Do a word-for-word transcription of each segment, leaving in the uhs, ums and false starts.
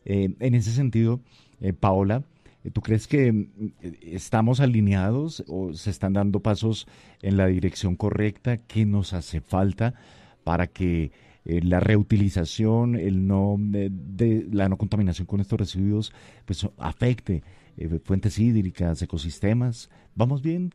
Eh, en ese sentido, eh, Paola, eh, ¿tú crees que mm, eh, estamos alineados o se están dando pasos en la dirección correcta? ¿Qué nos hace falta para que eh, la reutilización, el no, de, de- la no contaminación con estos residuos, pues afecte eh, fuentes hídricas, ecosistemas? ¿Vamos bien?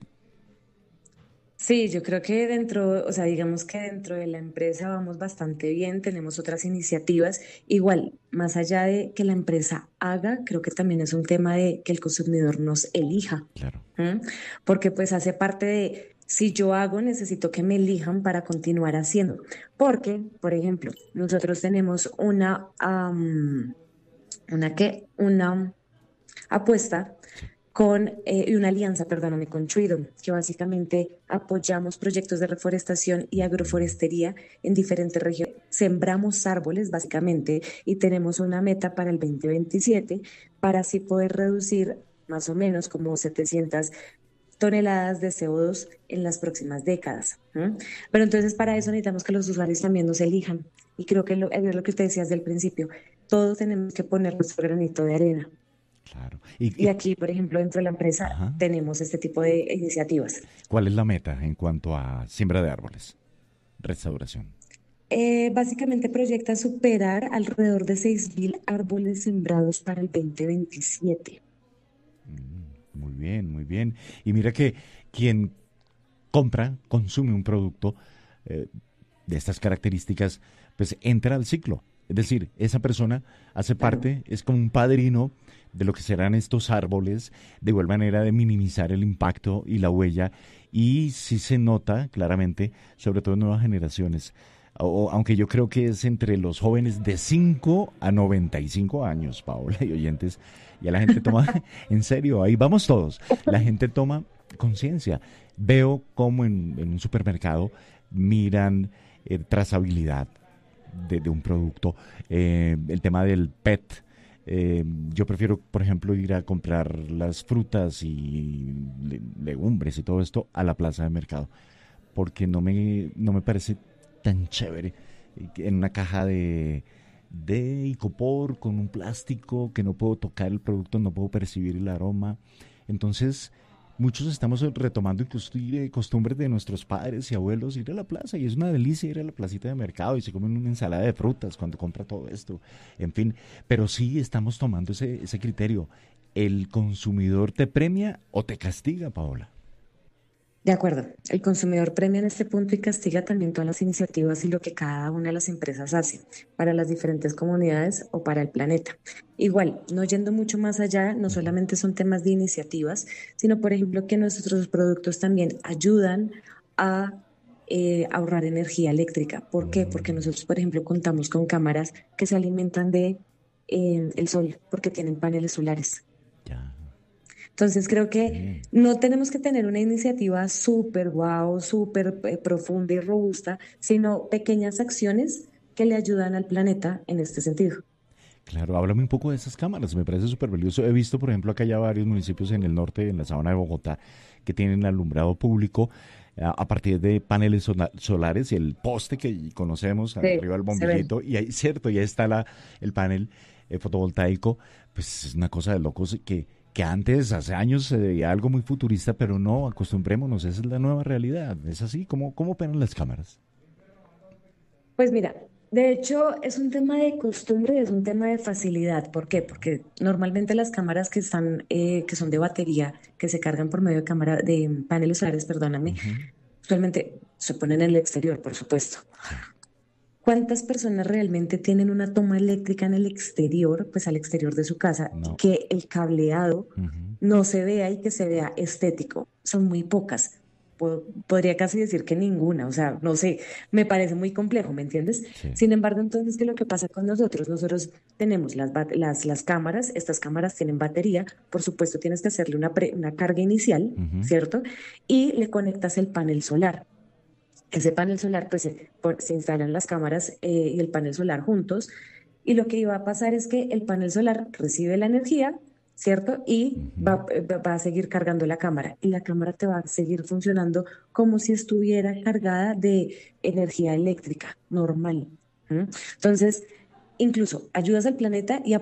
Sí, yo creo que dentro, o sea, digamos que dentro de la empresa vamos bastante bien, tenemos otras iniciativas. Igual, más allá de que la empresa haga, creo que también es un tema de que el consumidor nos elija. Claro. ¿M? Porque pues hace parte de, si yo hago, necesito que me elijan para continuar haciendo. Porque, por ejemplo, nosotros tenemos una, am, una qué, una apuesta Sí. con eh, y una alianza, perdóname, con Freedom, que básicamente apoyamos proyectos de reforestación y Ujú. agroforestería en diferentes regiones. Sembramos árboles, básicamente, y tenemos una meta para el dos mil veintisiete para así poder reducir más o menos como setecientas toneladas de C O dos en las próximas décadas. ¿M? Pero entonces para eso necesitamos que los usuarios también nos elijan. Y creo que lo, es lo que usted decía desde el principio, todos tenemos que poner nuestro granito de arena. Claro. ¿Y, Y y- aquí, por ejemplo, dentro de la empresa ajá. tenemos este tipo de iniciativas. ¿Cuál es la meta en cuanto a siembra de árboles? Restauración. Eh, básicamente proyecta superar alrededor de seis mil árboles sembrados para el dos mil veintisiete. Mm, muy bien, muy bien. Y mira que quien compra, consume un producto eh, de estas características, pues entra al ciclo. Es decir, esa persona hace Claro. parte, es como un padrino de lo que serán estos árboles, de igual manera de minimizar el impacto y la huella. Y sí se nota claramente, sobre todo en nuevas generaciones, o, aunque yo creo que es entre los jóvenes de cinco a noventa y cinco años, Paola y oyentes, ya la gente toma, en serio, ahí vamos todos, la gente toma conciencia. Veo como en, en un supermercado miran eh, trazabilidad de, de un producto, eh, el tema del P E T. Eh, yo prefiero, por ejemplo, ir a comprar las frutas y le- legumbres y todo esto a la plaza de mercado, porque no me, no me parece tan chévere eh, que en una caja de, de icopor con un plástico que no puedo tocar el producto, no puedo percibir el aroma. Entonces, muchos estamos retomando incluso eh, costumbres de nuestros padres y abuelos, ir a la plaza, y es una delicia ir a la placita de mercado y se comen una ensalada de frutas cuando compra todo esto, en fin, pero sí estamos tomando ese, ese criterio. ¿El consumidor te premia o te castiga, Paola? De acuerdo, el consumidor premia en este punto y castiga también todas las iniciativas y lo que cada una de las empresas hace para las diferentes comunidades o para el planeta. Igual, no yendo mucho más allá, no Ujú. solamente son temas de iniciativas, sino, por ejemplo, que nuestros productos también ayudan a eh, ahorrar energía eléctrica. ¿Por qué? Porque Mm, nosotros, por ejemplo, contamos con cámaras que se alimentan de eh, el sol, porque tienen paneles solares. ya, Entonces creo que sí. no tenemos que tener una iniciativa súper guau, súper eh, profunda y robusta, sino pequeñas acciones que le ayudan al planeta en este sentido. Claro, háblame un poco de esas cámaras, me parece súper valioso. He visto, por ejemplo, acá ya varios municipios en el norte, en la sabana de Bogotá, que tienen alumbrado público a, a partir de paneles sola- solares y el poste que conocemos Sí, arriba del se ve. bombillito, y ahí, cierto, ya está la, el panel eh, fotovoltaico. Pues es una cosa de locos que, que antes, hace años, se veía algo muy futurista, pero no, acostumbrémonos, esa es la nueva realidad. Es así, ¿cómo, cómo operan las cámaras? Pues mira, de hecho es un tema de costumbre, es un tema de facilidad. ¿Por qué? Porque normalmente las cámaras que están, eh, que son de batería, que se cargan por medio de cámara, de paneles solares, perdóname, Ujú. usualmente se ponen en el exterior, por supuesto. Sí. ¿Cuántas personas realmente tienen una toma eléctrica en el exterior, pues al exterior de su casa, y No. que el cableado Ujú. no se vea y que se vea estético? Son muy pocas. Po- Podría casi decir que ninguna, o sea, no sé, me parece muy complejo, ¿me entiendes? Sí. Sin embargo, entonces, ¿qué es lo que pasa con nosotros? Nosotros tenemos las, bat- las, las cámaras, estas cámaras tienen batería, por supuesto tienes que hacerle una, pre- una carga inicial, Ujú. ¿cierto? Y le conectas el panel solar. Ese panel solar, pues se, por- se instalan las cámaras eh, y el panel solar juntos. Y lo que iba a pasar es que el panel solar recibe la energía, ¿cierto? Y Ujú. va, va va a seguir cargando la cámara. Y la cámara te va a seguir funcionando como si estuviera cargada de energía eléctrica normal. ¿M? Entonces, incluso ayudas al planeta y